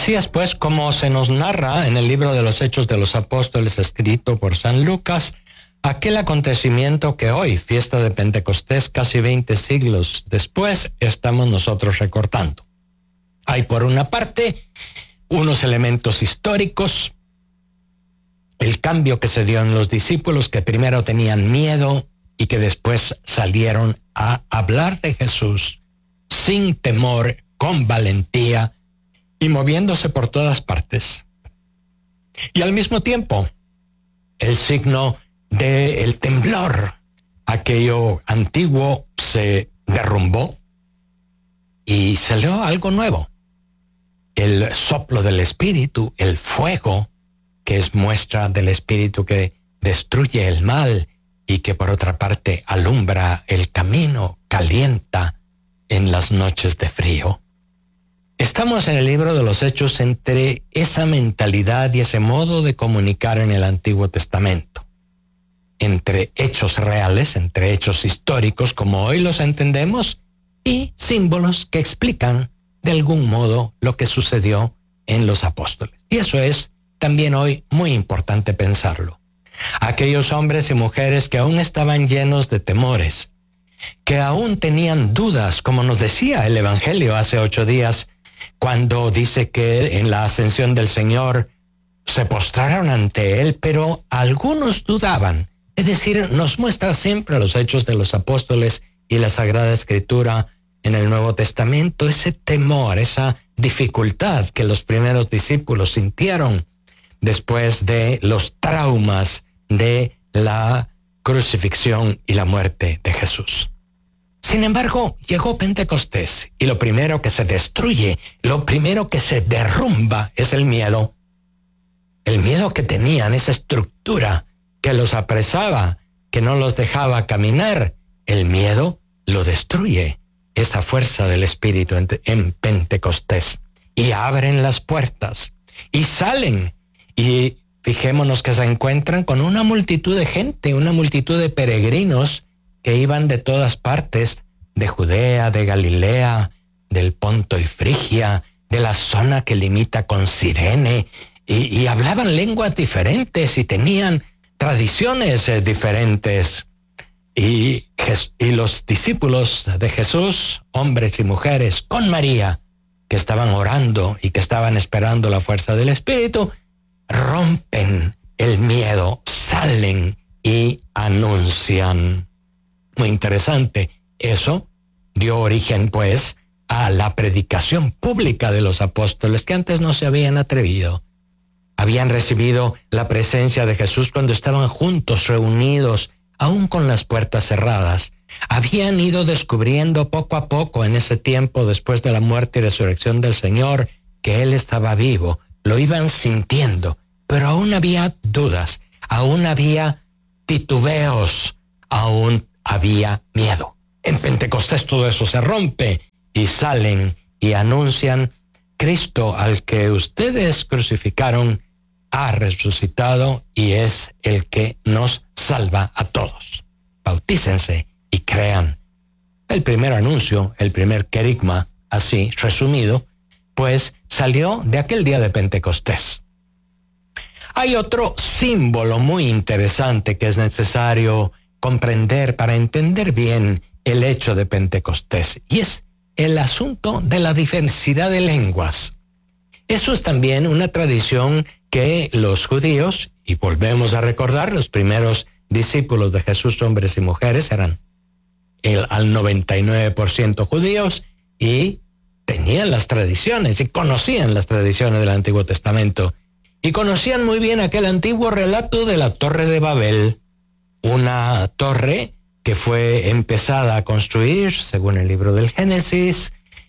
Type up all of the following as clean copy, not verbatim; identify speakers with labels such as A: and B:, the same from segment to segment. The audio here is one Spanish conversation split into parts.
A: Así es pues como se nos narra en el libro de los Hechos de los Apóstoles escrito por San Lucas, aquel acontecimiento que hoy, fiesta de Pentecostés, casi 20 siglos después, estamos nosotros recordando. Hay por una parte unos elementos históricos, el cambio que se dio en los discípulos que primero tenían miedo y que después salieron a hablar de Jesús sin temor, con valentía y moviéndose por todas partes. Y al mismo tiempo, el signo del temblor, aquello antiguo se derrumbó y salió algo nuevo. El soplo del Espíritu, el fuego, que es muestra del Espíritu que destruye el mal y que por otra parte alumbra el camino, calienta en las noches de frío. Estamos en el libro de los Hechos entre esa mentalidad y ese modo de comunicar en el Antiguo Testamento, entre hechos reales, entre hechos históricos como hoy los entendemos y símbolos que explican de algún modo lo que sucedió en los apóstoles. Y eso es también hoy muy importante pensarlo. Aquellos hombres y mujeres que aún estaban llenos de temores, que aún tenían dudas, como nos decía el Evangelio hace 8 días, cuando dice que en la ascensión del Señor se postraron ante Él, pero algunos dudaban. Es decir, nos muestra siempre los hechos de los apóstoles y la Sagrada Escritura en el Nuevo Testamento, ese temor, esa dificultad que los primeros discípulos sintieron después de los traumas de la crucifixión y la muerte de Jesús. Sin embargo, llegó Pentecostés y lo primero que se destruye, lo primero que se derrumba es el miedo. El miedo que tenían, esa estructura que los apresaba, que no los dejaba caminar, el miedo lo destruye, esa fuerza del Espíritu en Pentecostés. Y abren las puertas y salen y fijémonos que se encuentran con una multitud de gente, una multitud de peregrinos que iban de todas partes, de Judea, de Galilea, del Ponto y Frigia, de la zona que limita con Cirene, y hablaban lenguas diferentes y tenían tradiciones diferentes. Y los discípulos de Jesús, hombres y mujeres, con María, que estaban orando y que estaban esperando la fuerza del Espíritu, rompen el miedo, salen y anuncian. Muy interesante. Eso dio origen, pues, a la predicación pública de los apóstoles que antes no se habían atrevido. Habían recibido la presencia de Jesús cuando estaban juntos, reunidos, aún con las puertas cerradas. Habían ido descubriendo poco a poco en ese tiempo, después de la muerte y resurrección del Señor, que Él estaba vivo. Lo iban sintiendo, pero aún había dudas, aún había titubeos, aún había miedo. En Pentecostés todo eso se rompe y salen y anuncian: Cristo al que ustedes crucificaron ha resucitado y es el que nos salva a todos. Bautícense y crean. El primer anuncio, el primer querigma, así resumido, pues salió de aquel día de Pentecostés. Hay otro símbolo muy interesante que es necesario comprender para entender bien el hecho de Pentecostés, y es el asunto de la diversidad de lenguas. Eso es también una tradición que los judíos, y volvemos a recordar, los primeros discípulos de Jesús, hombres y mujeres, eran al 99% judíos y tenían las tradiciones y conocían las tradiciones del Antiguo Testamento y conocían muy bien aquel antiguo relato de la Torre de Babel, una torre que fue empezada a construir, según el libro del Génesis,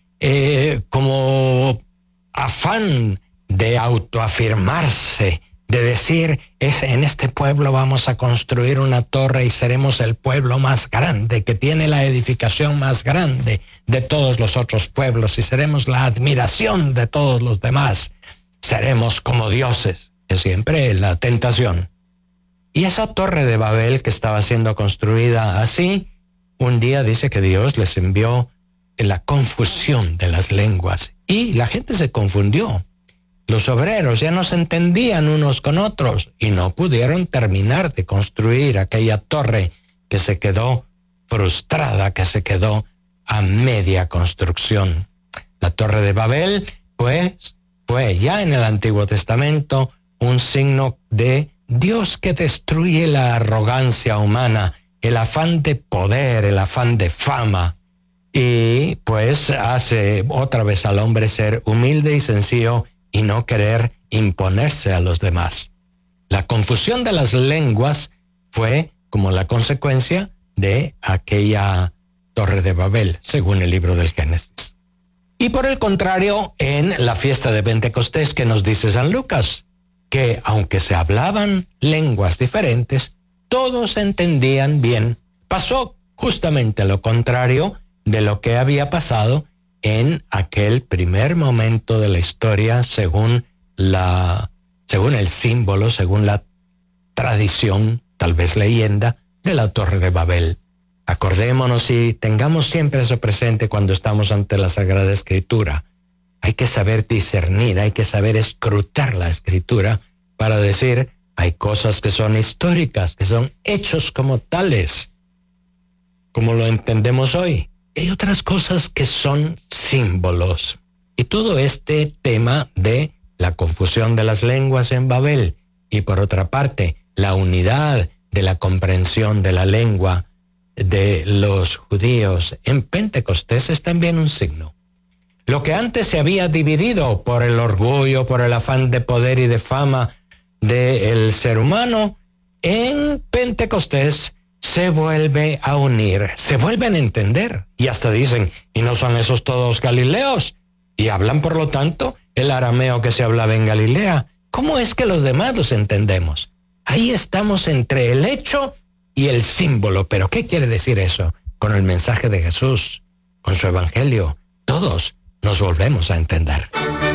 A: como afán de autoafirmarse, de decir, en este pueblo vamos a construir una torre y seremos el pueblo más grande, que tiene la edificación más grande de todos los otros pueblos, y seremos la admiración de todos los demás. Seremos como dioses, es siempre la tentación. Y esa torre de Babel que estaba siendo construida así, un día dice que Dios les envió la confusión de las lenguas y la gente se confundió. Los obreros ya no se entendían unos con otros y no pudieron terminar de construir aquella torre que se quedó frustrada, que se quedó a media construcción. La Torre de Babel, pues, fue ya en el Antiguo Testamento un signo de Dios que destruye la arrogancia humana, el afán de poder, el afán de fama, y pues hace otra vez al hombre ser humilde y sencillo y no querer imponerse a los demás. La confusión de las lenguas fue como la consecuencia de aquella Torre de Babel, según el libro del Génesis. Y por el contrario, en la fiesta de Pentecostés, que nos dice San Lucas, que aunque se hablaban lenguas diferentes, todos entendían bien. Pasó justamente lo contrario de lo que había pasado en aquel primer momento de la historia, según el símbolo, según la tradición, tal vez leyenda, de la Torre de Babel. Acordémonos y tengamos siempre eso presente cuando estamos ante la Sagrada Escritura. Hay que saber discernir, hay que saber escrutar la Escritura para decir, hay cosas que son históricas, que son hechos como tales, como lo entendemos hoy. Hay otras cosas que son símbolos. Y todo este tema de la confusión de las lenguas en Babel y por otra parte, la unidad de la comprensión de la lengua de los judíos en Pentecostés es también un signo. Lo que antes se había dividido por el orgullo, por el afán de poder y de fama del ser humano, en Pentecostés se vuelve a unir, se vuelven a entender. Y hasta dicen, ¿y no son esos todos galileos? Y hablan, por lo tanto, el arameo que se hablaba en Galilea. ¿Cómo es que los demás los entendemos? Ahí estamos entre el hecho y el símbolo. ¿Pero qué quiere decir eso? Con el mensaje de Jesús, con su evangelio, todos nos volvemos a entender.